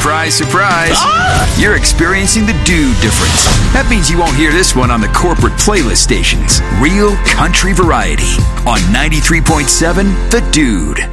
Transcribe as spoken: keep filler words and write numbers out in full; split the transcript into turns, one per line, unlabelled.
Surprise, surprise. You're experiencing the Dude difference. That means you won't hear this one on the corporate playlist stations. Real country variety on ninety-three point seven The Dude.